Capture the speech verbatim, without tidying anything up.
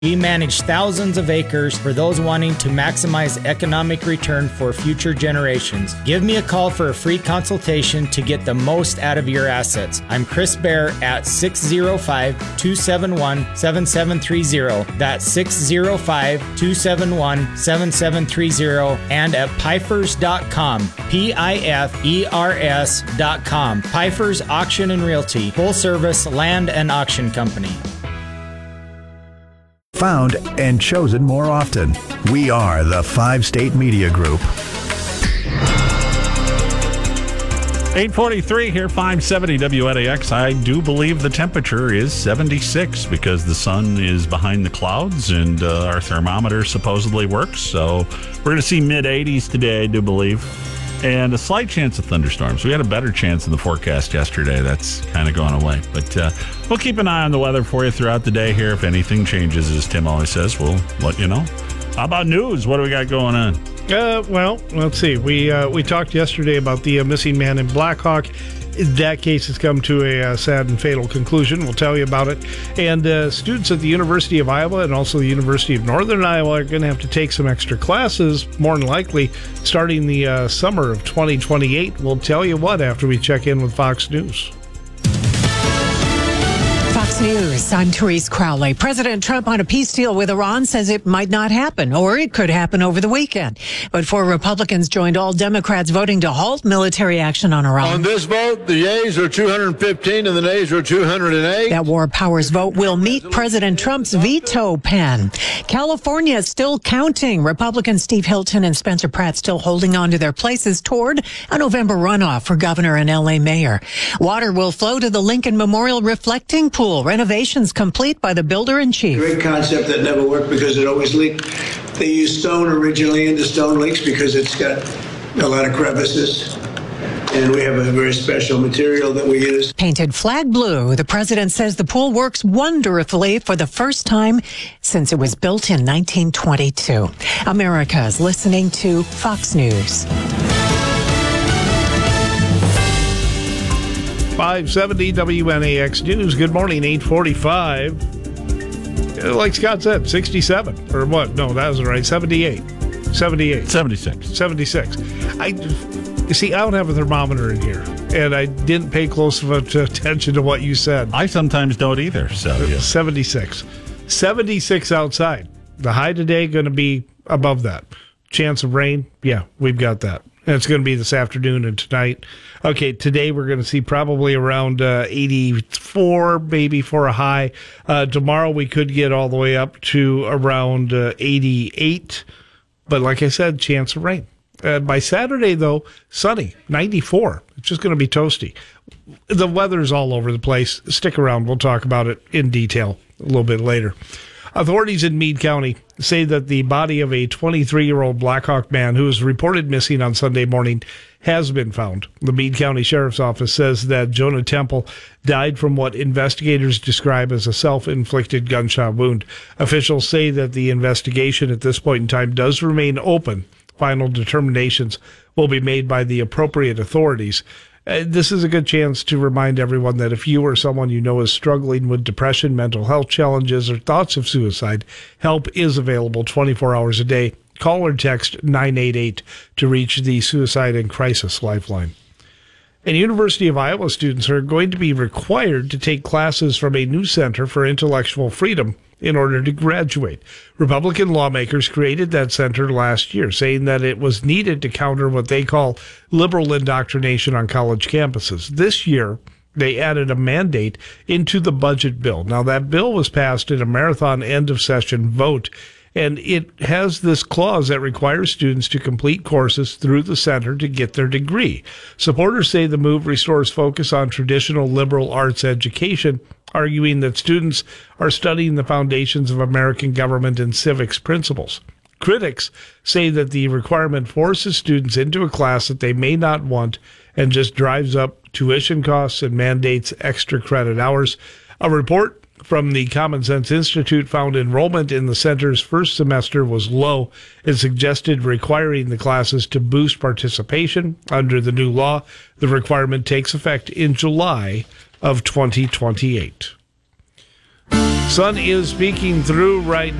We manage thousands of acres for those wanting to maximize economic return for future generations. Give me a call for a free consultation to get the most out of your assets. I'm Chris Bear at six oh five, two seven one, seven seven three oh. That's six oh five, two seven one, seven seven three oh and at pifers dot com. P I F E R S dot com. Pifers Auction and Realty, full service land and auction company. Found and chosen more often. We are the Five State Media Group. eight forty-three here, five seventy W N A X. I do believe the temperature is seventy-six because the sun is behind the clouds and uh, our thermometer supposedly works. So we're going to see mid eighties today, I do believe. And a slight chance of thunderstorms. We had a better chance in the forecast yesterday. That's kind of gone away. But uh, we'll keep an eye on the weather for you throughout the day here. If anything changes, as Tim always says, we'll let you know. How about news? What do we got going on? Uh, well, let's see. We uh, we talked yesterday about the uh, missing man in Blackhawk. That case has come to a uh, sad and fatal conclusion. We'll tell you about it. And uh, students at the University of Iowa and also the University of Northern Iowa are going to have to take some extra classes, more than likely, starting the uh, summer of twenty twenty-eight. We'll tell you what after we check in with Fox News. Fox News, I'm Therese Crowley. President Trump on a peace deal with Iran says it might not happen, or it could happen over the weekend. But four Republicans joined all Democrats voting to halt military action on Iran. On this vote, the yeas are two hundred fifteen and the nays are two hundred eight. That war powers vote will meet President Trump's veto pen. California is still counting. Republicans Steve Hilton and Spencer Pratt still holding on to their places toward a November runoff for governor and L A mayor. Water will flow to the Lincoln Memorial reflecting pool. Renovations complete by the builder-in-chief. Great concept that never worked because it always leaked. They used stone originally, and the stone leaks because it's got a lot of crevices. And we have a very special material that we use. Painted flag blue. The president says the pool works wonderfully for the first time since it was built in nineteen twenty-two. America is listening to Fox News. five seventy W N A X News. Good morning, eight forty-five. Like Scott said, sixty-seven. Or what? No, that wasn't right. seventy-eight. seventy-eight. seventy-six. seventy-six. I, you see, I don't have a thermometer in here, and I didn't pay close enough attention to what you said. I sometimes don't either. So yeah. seventy-six. seventy-six outside. The high today going to be above that. Chance of rain? Yeah, we've got that. And it's going to be this afternoon and tonight. Okay, today we're going to see probably around uh, eighty-four, maybe for a high. Uh, tomorrow we could get all the way up to around uh, eighty-eight. But like I said, chance of rain. Uh, by Saturday, though, sunny, ninety-four. It's just going to be toasty. The weather's all over the place. Stick around. We'll talk about it in detail a little bit later. Authorities in Meade County say that the body of a twenty-three-year-old Blackhawk man who was reported missing on Sunday morning has been found. The Meade County Sheriff's Office says that Jonah Temple died from what investigators describe as a self-inflicted gunshot wound. Officials say that the investigation at this point in time does remain open. Final determinations will be made by the appropriate authorities. Uh, this is a good chance to remind everyone that if you or someone you know is struggling with depression, mental health challenges, or thoughts of suicide, help is available twenty-four hours a day. Call or text nine eight eight to reach the Suicide and Crisis Lifeline. And University of Iowa students are going to be required to take classes from a new Center for Intellectual Freedom in order to graduate. Republican lawmakers created that center last year, saying that it was needed to counter what they call liberal indoctrination on college campuses. This year, they added a mandate into the budget bill. Now, that bill was passed in a marathon end-of-session vote, and it has this clause that requires students to complete courses through the center to get their degree. Supporters say the move restores focus on traditional liberal arts education, arguing that students are studying the foundations of American government and civics principles. Critics say that the requirement forces students into a class that they may not want and just drives up tuition costs and mandates extra credit hours. A report from the Common Sense Institute found enrollment in the center's first semester was low. It suggested requiring the classes to boost participation. Under the new law, the requirement takes effect in July of twenty twenty-eight. Sun is peeking through right